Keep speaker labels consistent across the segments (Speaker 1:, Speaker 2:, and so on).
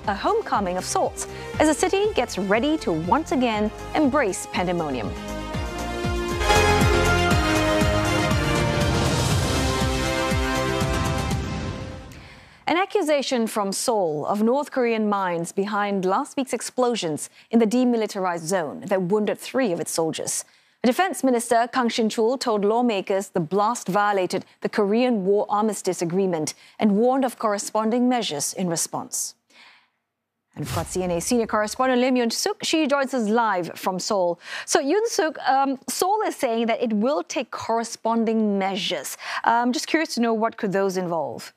Speaker 1: a homecoming of sorts as the city gets ready to once again embrace pandemonium. An accusation from Seoul of North Korean mines behind last week's explosions in the demilitarized zone that wounded 3 of its soldiers. Defense Minister Kang Shin-chul told lawmakers the blast violated the Korean War Armistice Agreement and warned of corresponding measures in response. And we've got CNA senior correspondent Lim Yoon-suk. She joins us live from Seoul. So Yoon-suk, Seoul is saying that it will take corresponding measures. I'm just curious to know what could those involve?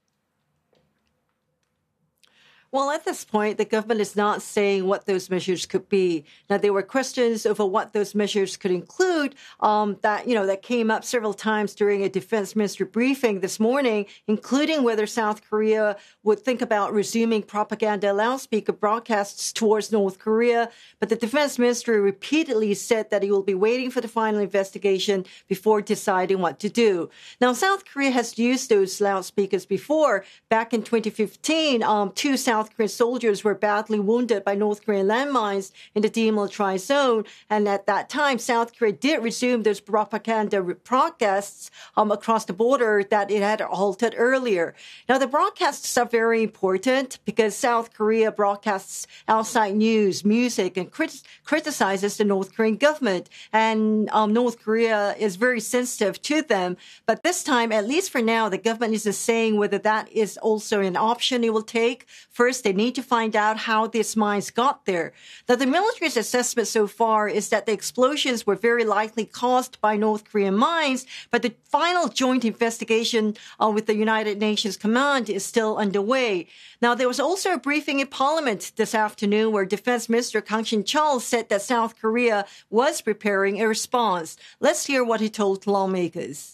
Speaker 2: Well, at this point, the government is not saying what those measures could be. Now, there were questions over what those measures could include that came up several times during a defense minister briefing this morning, including whether South Korea would think about resuming propaganda loudspeaker broadcasts towards North Korea. But the defense minister repeatedly said that he will be waiting for the final investigation before deciding what to do. Now, South Korea has used those loudspeakers before. Back in 2015, 2 South Korean soldiers were badly wounded by North Korean landmines in the demilitarized zone. And at that time, South Korea did resume those propaganda broadcasts across the border that it had halted earlier. Now, the broadcasts are very important because South Korea broadcasts outside news, music, and criticizes the North Korean government. And North Korea is very sensitive to them. But this time, at least for now, the government isn't saying whether that is also an option it will take. First, they need to find out how these mines got there. Now, the military's assessment so far is that the explosions were very likely caused by North Korean mines, but the final joint investigation with the United Nations Command is still underway. Now, there was also a briefing in Parliament this afternoon where Defense Minister Kang Shin-chul said that South Korea was preparing a response. Let's hear what he told lawmakers.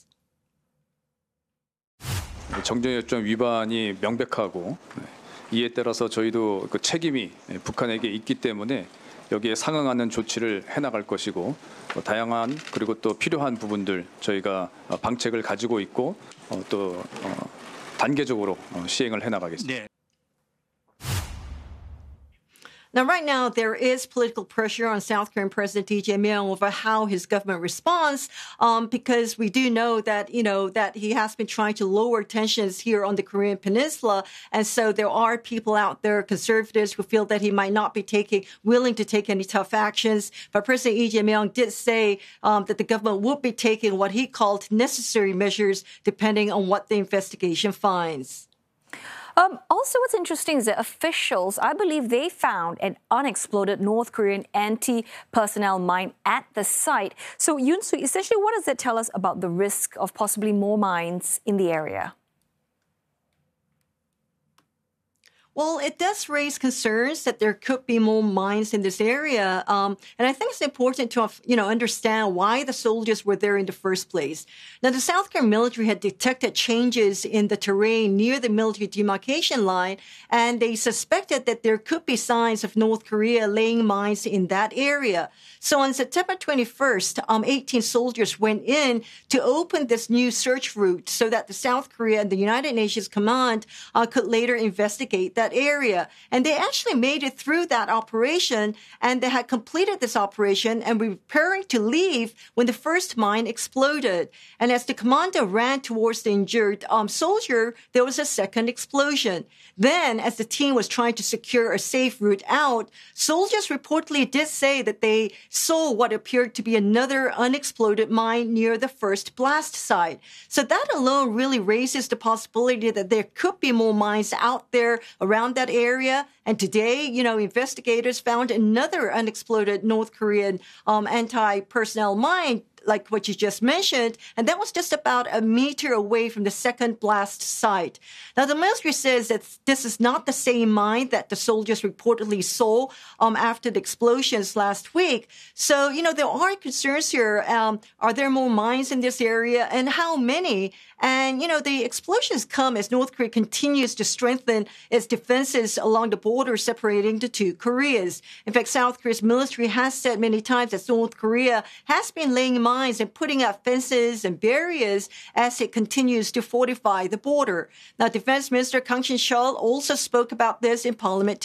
Speaker 3: 정전협정 위반이 명백하고 이에 따라서 저희도 그 책임이 북한에게 있기 때문에 여기에 상응하는 조치를 해나갈 것이고 다양한 그리고 또 필요한 부분들 저희가 방책을 가지고 있고 또 단계적으로 시행을 해나가겠습니다. 네.
Speaker 2: Now, right now, there is political pressure on South Korean President Lee Jae-myung over how his government responds, because we do know that, that he has been trying to lower tensions here on the Korean Peninsula. And so there are people out there, conservatives, who feel that he might not be willing to take any tough actions. But President Lee Jae-myung did say that the government would be taking what he called necessary measures depending on what the investigation finds.
Speaker 1: Also, what's interesting is that officials, I believe they found an unexploded North Korean anti-personnel mine at the site. So, Yoon-suk, essentially, what does that tell us about the risk of possibly more mines in the area?
Speaker 2: Well, it does raise concerns that there could be more mines in this area. And I think it's important to, understand why the soldiers were there in the first place. Now, the South Korean military had detected changes in the terrain near the military demarcation line, and they suspected that there could be signs of North Korea laying mines in that area. So on September 21st, 18 soldiers went in to open this new search route so that the South Korea and the United Nations Command could later investigate that area. And they actually made it through that operation, and they had completed this operation and were preparing to leave when the first mine exploded. And as the commander ran towards the injured soldier, there was a second explosion. Then, as the team was trying to secure a safe route out, soldiers reportedly did say that they saw what appeared to be another unexploded mine near the first blast site. So that alone really raises the possibility that there could be more mines out there around that area. And today, investigators found another unexploded North Korean anti-personnel mine, like what you just mentioned, and that was just about a meter away from the second blast site. Now, the military says that this is not the same mine that the soldiers reportedly saw after the explosions last week. So, there are concerns here. Are there more mines in this area, and how many? And, the explosions come as North Korea continues to strengthen its defenses along the border separating the two Koreas. In fact, South Korea's military has said many times that North Korea has been laying mines and putting up fences and barriers as it continues to fortify the border. Now, Defense Minister Kang Shin-chul also spoke about this in Parliament